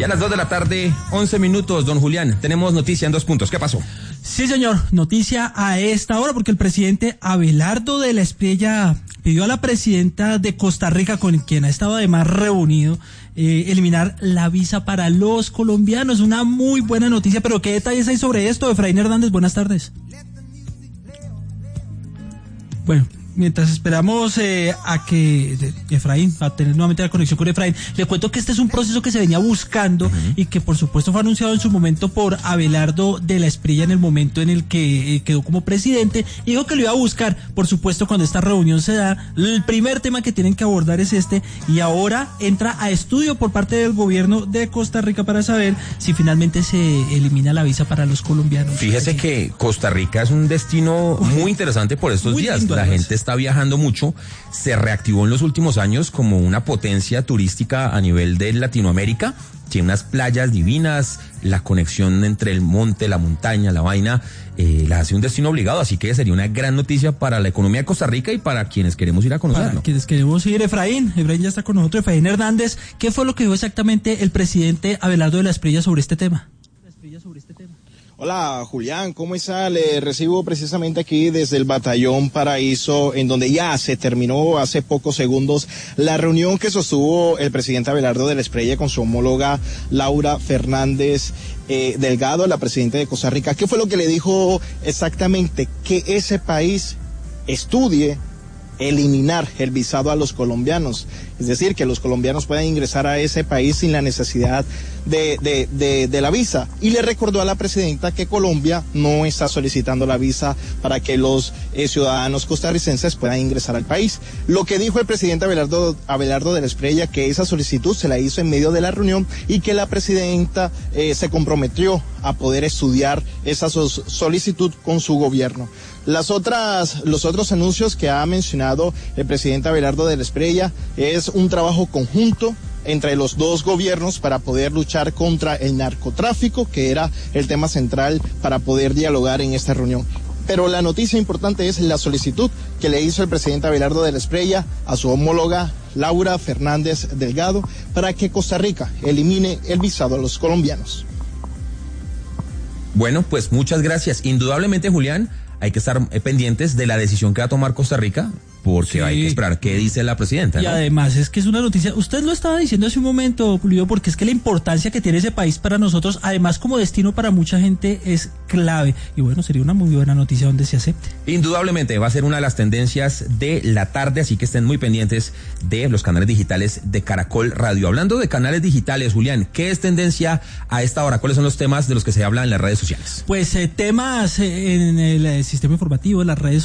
Ya a las 2 de la tarde, 11 minutos, don Julián, tenemos noticia en 2 puntos. ¿Qué pasó? Sí, señor, noticia a esta hora porque el presidente Abelardo de la Espriella pidió a la presidenta de Costa Rica, con quien ha estado además reunido, eliminar la visa para los colombianos. Una muy buena noticia, pero ¿qué detalles hay sobre esto? Efraín Hernández, buenas tardes. Bueno, mientras esperamos a que Efraín, a tener nuevamente la conexión con Efraín, le cuento que este es un proceso que se venía buscando y que por supuesto fue anunciado en su momento por Abelardo de la Espriella en el momento en el que quedó como presidente, y dijo que lo iba a buscar. Por supuesto, cuando esta reunión se da, el primer tema que tienen que abordar es este, y ahora entra a estudio por parte del gobierno de Costa Rica para saber si finalmente se elimina la visa para los colombianos. Fíjese que Costa Rica es un destino muy interesante por estos días. La gente está viajando mucho, se reactivó en los últimos años como una potencia turística a nivel de Latinoamérica. Tiene unas playas divinas, la conexión entre el monte, la montaña, la vaina, la hace un destino obligado, así que sería una gran noticia para la economía de Costa Rica y para quienes queremos ir a conocerlo. Para quienes queremos ir. Efraín ya está con nosotros. Efraín Hernández, ¿qué fue lo que dijo exactamente el presidente Abelardo de la Espriella sobre este tema? Hola Julián, ¿cómo está? Le recibo precisamente aquí desde el Batallón Paraíso, en donde ya se terminó hace pocos segundos la reunión que sostuvo el presidente Abelardo de la Espriella con su homóloga Laura Fernández Delgado, la presidenta de Costa Rica. ¿Qué fue lo que le dijo exactamente? Que ese país estudie eliminar el visado a los colombianos, es decir, que los colombianos puedan ingresar a ese país sin la necesidad de la visa. Y le recordó a la presidenta que Colombia no está solicitando la visa para que los ciudadanos costarricenses puedan ingresar al país. Lo que dijo el presidente Abelardo de la Espriella, que esa solicitud se la hizo en medio de la reunión y que la presidenta se comprometió a poder estudiar esa solicitud con su gobierno. Los otros anuncios que ha mencionado el presidente Abelardo de la Espriella es un trabajo conjunto entre los dos gobiernos para poder luchar contra el narcotráfico, que era el tema central para poder dialogar en esta reunión. Pero la noticia importante es la solicitud que le hizo el presidente Abelardo de la Espriella a su homóloga Laura Fernández Delgado para que Costa Rica elimine el visado a los colombianos. Bueno, pues muchas gracias. Indudablemente, Julián, hay que estar pendientes de la decisión que va a tomar Costa Rica, porque sí, hay que esperar qué dice la presidenta, ¿no? Y además es que es una noticia, usted lo estaba diciendo hace un momento, Julio, porque es que la importancia que tiene ese país para nosotros, además como destino para mucha gente, es clave. Y bueno, sería una muy buena noticia donde se acepte. Indudablemente va a ser una de las tendencias de la tarde, así que estén muy pendientes de los canales digitales de Caracol Radio. Hablando de canales digitales, Julián, ¿qué es tendencia a esta hora? ¿Cuáles son los temas de los que se habla en las redes sociales? Pues temas en el sistema informativo, en las redes